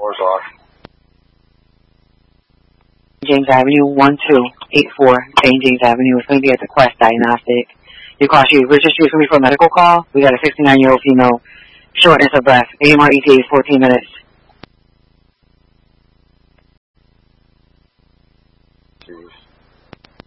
James Avenue, 1284 St. James Avenue. It's going to be at the Quest Diagnostic. Your call sheet registered for me for a medical call. We got a 69-year-old female, shortness of breath, AMR ETA 14 minutes.